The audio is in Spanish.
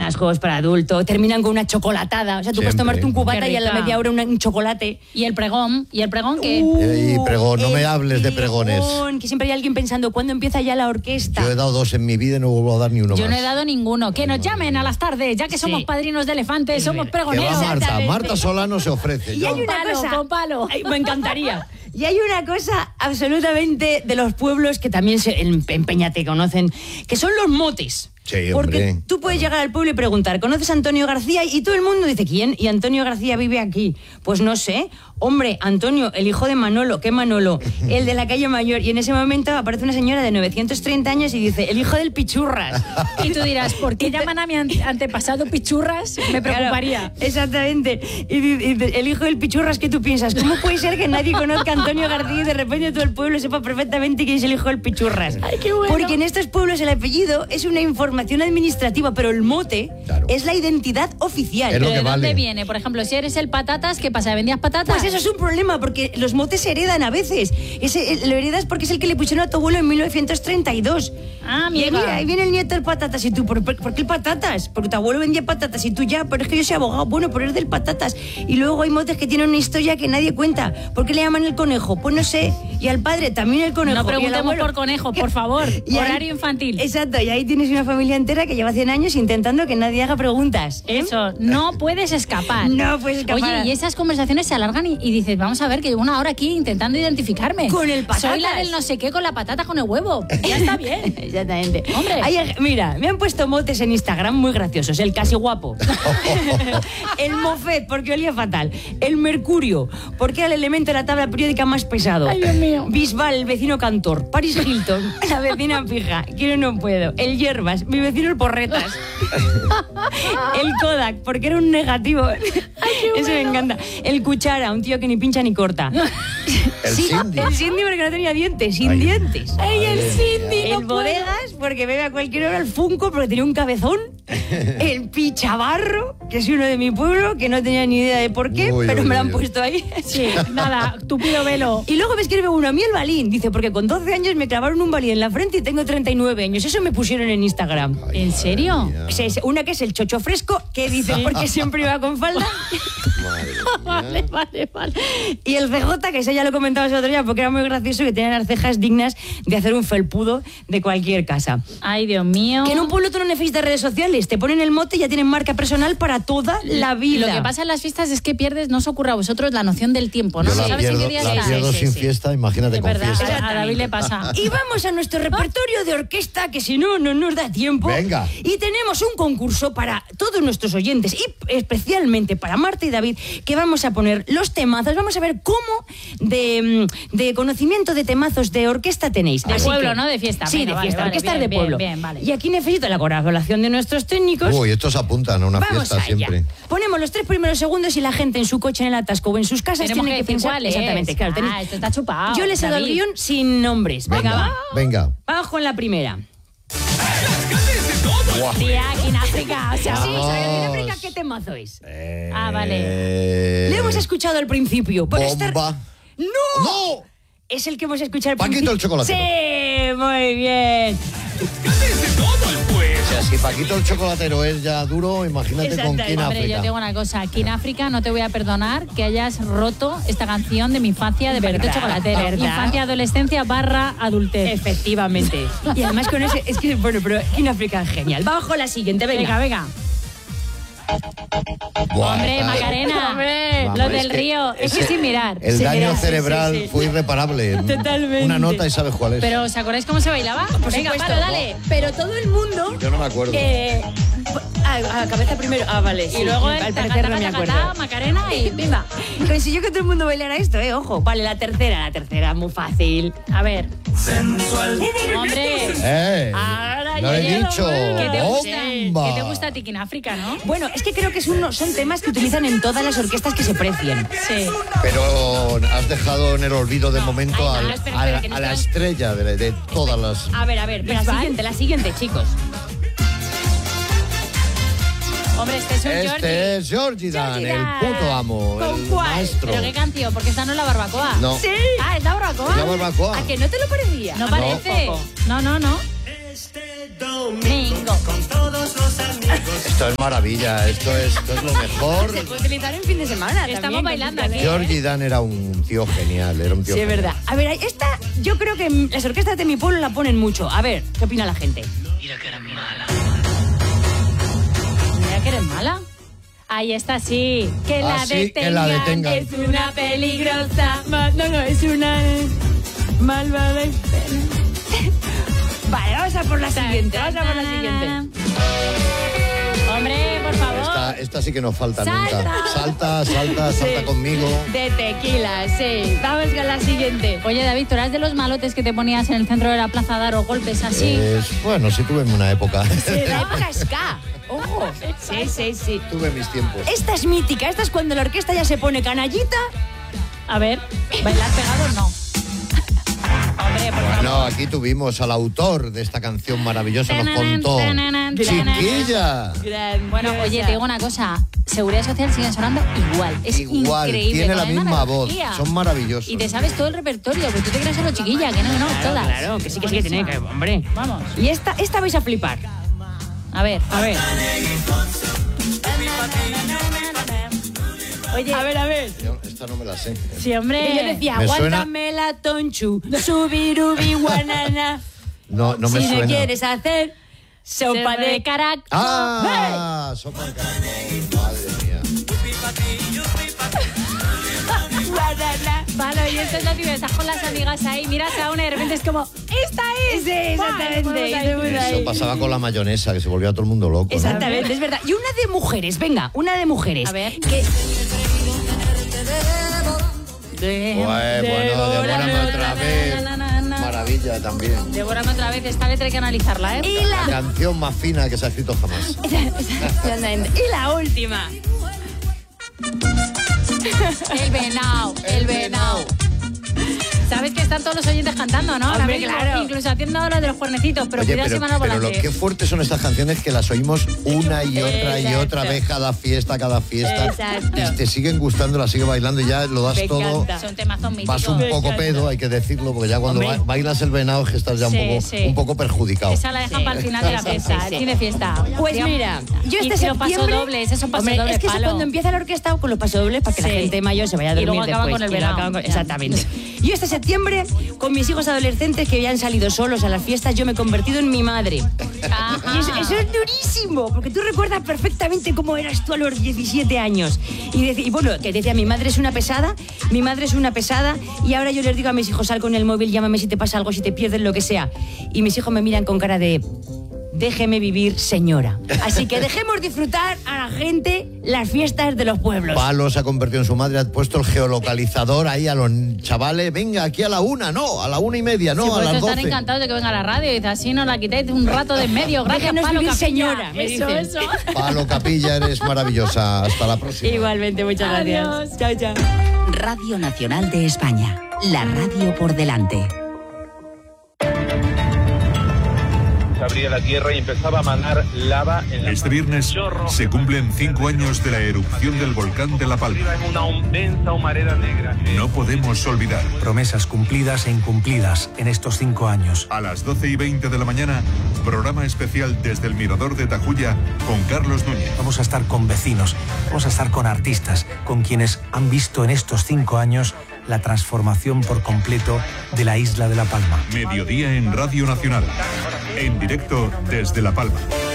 piscinas, juegos para adultos, terminan con una chocolatada. O sea, tú puedes tomarte un cubata y a la media hora un chocolate. ¿Y el pregón qué? Pregón, no me hables de pregones. Que siempre hay alguien pensando, ¿cuándo empieza ya la orquesta? Yo he dado 2 en mi vida y no vuelvo a dar ni uno más. Yo no he dado ninguno. Que nos llamen a las tardes, ya que somos padrinos de elefantes, somos pregoneros. Marta Solano se ofrece. Y hay una cosa, con palo. Ay, me encantaría. Y hay una cosa absolutamente de los pueblos que también en Peña te conocen, que son los motes. Sí, porque hombre. tú puedes llegar al pueblo y preguntar, ¿conoces a Antonio García? Y todo el mundo dice, ¿quién? Y Antonio García vive aquí. Pues no sé. Hombre, Antonio, el hijo de Manolo. ¿Qué Manolo? El de la calle Mayor. Y en ese momento aparece una señora de 930 años y dice, el hijo del Pichurras. Y tú dirás, ¿por qué llaman a mi antepasado Pichurras? Me preocuparía. Claro, exactamente. Y dice, el hijo del Pichurras, ¿qué tú piensas? ¿Cómo puede ser que nadie conozca a Antonio García y de repente todo el pueblo sepa perfectamente quién es el hijo del Pichurras? Ay, qué bueno. Porque en estos pueblos el apellido es una información administrativa, pero el mote es la identidad oficial. Es lo ¿Pero que de dónde vale. viene? Por ejemplo, si eres el Patatas, ¿qué pasa? ¿Vendías patatas? Pues eso es un problema, porque los motes se heredan a veces. Lo heredas porque es el que le pusieron a tu abuelo en 1932. Ah, Y mira. ahí viene el nieto del Patatas. Y tú, ¿por qué el Patatas? Porque tu abuelo vendía patatas y tú ya, pero es que yo soy abogado. Bueno, pero eres del Patatas. Y luego hay motes que tienen una historia que nadie cuenta. ¿Por qué le llaman el conejo? Pues no sé. Y al padre también el conejo. No Y al preguntemos abuelo. por conejo, por favor. Y ahí- Horario infantil. Exacto, y ahí tienes una familia entera que lleva 100 años intentando que nadie haga preguntas. Eso, no puedes escapar. No puedes escapar. Oye, y esas conversaciones se alargan y dices, vamos a ver, que llevo una hora aquí intentando identificarme. Con el patatas. Soy la del no sé qué con la patata con el huevo. Ya está bien. Exactamente. Hombre. Mira, me han puesto motes en Instagram muy graciosos. El casi guapo. El mofet, porque olía fatal. El mercurio, porque era el elemento de la tabla periódica más pesado. Ay, Dios mío. Bisbal, el vecino cantor. Paris Hilton, la vecina fija. Quiero no puedo. El hierbas, mi vecino el porretas. El Kodak, porque era un negativo. Eso me encanta. El cuchara, un tío que ni pincha ni corta. El Cindy. El Cindy porque no tenía dientes, sin Ay. dientes. ¡Ay, el Cindy! El bodegas, porque bebe a cualquier hora. El Funko, porque tenía un cabezón. El Pichabarro, que es uno de mi pueblo, que no tenía ni idea de por qué, Uy, pero uy, me lo han uy. puesto ahí. Sí, nada, tupido velo. Y luego me escribe uno, a mí el balín. Dice, porque con 12 años me clavaron un balín en la frente y tengo 39 años. Eso me pusieron en Instagram. ¿En serio? O sea, una que es el chocho fresco, que dice, porque siempre iba con falda. Vale. Y el CJ, que ese ya lo comentabas el otro día, porque era muy gracioso, que tenía las cejas dignas de hacer un felpudo de cualquier casa. Ay, Dios mío. Que en un pueblo tú no necesitas redes sociales, te ponen el mote y ya tienen marca personal para toda la vida. Lo que pasa en las fiestas es que pierdes, no os ocurre a vosotros, la noción del tiempo, ¿no? Yo No la sabes en qué pierdo, día la estás. pierdo Sí, sin sí. fiesta, imagínate De con verdad, fiesta. a David le pasa. Y vamos a nuestro repertorio de orquesta, que si no, no nos da tiempo. Venga. Y tenemos un concurso para todos nuestros oyentes y especialmente para Marta y David, que vamos a poner los temazos. Vamos a ver cómo de conocimiento de temazos de orquesta tenéis. De Así pueblo, que- ¿no? De fiesta. Sí, Venga, de vale, fiesta. vale, Orquestas bien, de pueblo. bien, vale. Y aquí necesito la colaboración de nuestros técnicos. Uy, estos apuntan a una Vamos fiesta allá. siempre. Ponemos los 3 primeros segundos y la gente en su coche, en el atasco o en sus casas Tenemos tiene que que decir pensar. cuál es. Exactamente, claro. Ah, esto está chupado. Yo les he dado el David. guión sin nombres. Venga, va. Venga. Vamos con la primera. Tía, aquí en África. O sea, Sí, Vamos. ¿sabes en África qué temazo es? Ah, vale. Le hemos escuchado al principio. Pero Bomba. ¡No! ¡No! Es el que hemos escuchado al Paquito principio. el chocolatero. Sí, muy bien. O sea, si Paquito el chocolatero es ya duro, imagínate con Exactamente. quién Hombre, yo África. tengo una cosa. Aquí en África no te voy a perdonar que hayas roto esta canción de mi infancia de Paquito el ¿Verdad? Chocolatero. ¿Verdad? Infancia, adolescencia, /adultez. Efectivamente. Y además con ese, es que, bueno, pero en África es genial. Vamos con la siguiente, Venga, venga. Buah, Hombre, está- Macarena. Hombre, Vamos, los es del que río. Es que sin mirar. El Sí, daño mira, sí, cerebral sí, sí. fue irreparable. Totalmente. Una nota y sabes cuál es. Pero ¿os acordáis cómo se bailaba? Venga, supuesto. Paro, dale. Pero todo el mundo... Yo no me acuerdo. cabeza primero. Ah, vale. Y luego al parecer no me acuerdo. Macarena y pimba. Consiguió que todo el mundo bailara esto, ojo. Vale, la tercera, muy fácil. A ver. Hombre. Ahora no ya he llega dicho. ¿Qué te gusta? ¡Bomba! ¿Qué te gusta a ti aquí en África, no? Bueno, es que creo que son temas que utilizan en todas las orquestas que se precien. Sí. Pero has dejado en el olvido de momento Ay, no, a espera, que no la están- estrella de todas las... A ver, la siguiente, chicos. Hombre, este es un Jordi. Este es Georgie Dan, el puto amo, ¿Con el cuál? maestro. ¿Pero qué canción? Porque esta no es la barbacoa. No. Sí. Ah, ¿es la barbacoa? Es la barbacoa. ¿A que no te lo parecía? No A mí parece. tampoco. No. Este domingo con todos los amigos. Esto es maravilla, esto es lo mejor. Se puede utilizar en fin de semana. Estamos también, bailando con aquí. Georgie Dan era un tío genial, era un tío Sí, es genial. verdad. A ver, esta yo creo que las orquestas de mi pueblo la ponen mucho. A ver, ¿qué opina la gente? Mira que eres mala. Ahí está, sí. Que Ah, la sí, detengan. que la detengan. Es una peligrosa. No, es una malvada. Vale, vamos a por la siguiente. Hombre, por favor. Esta sí que nos falta Salta. nunca. Salta Sí. conmigo. De tequila, sí. Vamos con la siguiente. Oye, David, ¿tú eras de los malotes que te ponías en el centro de la plaza a dar o golpes así? Bueno, sí tuve una época. De la época ska. Ojo. Sí. Tuve mis tiempos. Esta es mítica. Esta es cuando la orquesta ya se pone canallita. A ver, ¿bailar pegado no? Hombre, por favor. No, aquí tuvimos al autor de esta canción maravillosa, nos contó. ¡Chiquilla! Bueno, oye, te digo una cosa. Seguridad Social sigue sonando igual. Es Igual, increíble. tiene la con misma voz. energía. Son maravillosos. Y te sabes todo el repertorio, porque tú te crees solo chiquilla, que no, todas. Claro, que sí, tiene que. Hombre. Vamos. Y esta vais a flipar. A ver. Oye, a ver. Esta no me la sé. Sí, hombre. Que yo decía, Me suena- aguántame la tonchu, subirubi guanana. No me Si suena. me quieres hacer sopa de carac. ¡Ah! Sopa de caracol. Madre mía. guanana. Vale, y esto es lo tío, estás con las amigas ahí, miras a una y de repente es como, ¡esta es! Sí, exactamente. Vale, Y todo el mundo ahí. Eso pasaba con la mayonesa, que se volvía todo el mundo loco, ¿no? Exactamente, es verdad. Y una de mujeres, venga, una de mujeres. A ver. Que... Bueno, devórame otra vez. Maravilla también. Devórame otra vez, esta vez hay que analizarla, ¿eh? Y La la... canción más fina que se ha escrito jamás. Exactamente. Y la última. El venao. Sabes que están todos los oyentes cantando, ¿no? Ahora Hombre, mismo, claro. incluso haciendo ahora de los cuernecitos, pero Oye, cuidado si van al pero volante. qué fuertes son estas canciones que las oímos una y otra Exacto. vez cada fiesta. Exacto. Y te siguen gustando, las sigues bailando y ya lo das Me todo. encanta. Son temazos míticos. Vas un poco pedo, hay que decirlo, porque ya cuando Hombre. bailas el venado es que estás ya Sí. un poco perjudicado. Esa la dejan Sí. para el final de la fiesta, Sí. tiene fiesta. Pues Digamos, mira, yo y este los septiembre... pasodobles, esos Hombre, pasodobles, es que eso palo. cuando empieza la orquesta con los pasodobles para que la Sí. gente mayor se vaya a Y dormir luego acaban después. con el Y luego verano. acaban Ya. Exactamente. Yo este septiembre, con mis hijos adolescentes que ya han salido solos a las fiestas, yo me he convertido en mi madre. Ajá. Y eso es durísimo, porque tú recuerdas perfectamente cómo eras tú a los 17 años. Y bueno, que decía, mi madre es una pesada, y ahora yo les digo a mis hijos, sal con el móvil, llámame si te pasa algo, si te pierdes, lo que sea. Y mis hijos me miran con cara de... Déjeme vivir, señora. Así que dejemos disfrutar a la gente las fiestas de los pueblos. Palo se ha convertido en su madre, ha puesto el geolocalizador ahí a los chavales. Venga, aquí a la 1, no, a la 1:30, no, Sí, a por las eso 12. están encantados de que venga a la radio y dice, así nos la quitáis de un rato de en medio. Gracias, Déjanos Palo vivir, Capilla. señora, me Eso, dicen. eso. Palo Capilla, eres maravillosa. Hasta la próxima. Igualmente, muchas Adiós. gracias. Chao, chao. Radio Nacional de España. La radio por delante. Se abría la tierra y empezaba a manar lava en la Este viernes se cumplen 5 años de la erupción del volcán de La Palma. en una densa humareda negra. No podemos olvidar. Promesas cumplidas e incumplidas en estos 5 años. A las 12:20 de la mañana, programa especial desde el Mirador de Tajuya con Carlos Núñez. Vamos a estar con vecinos, vamos a estar con artistas, con quienes han visto en estos 5 años la transformación por completo de la isla de La Palma. Mediodía en Radio Nacional. En directo desde La Palma.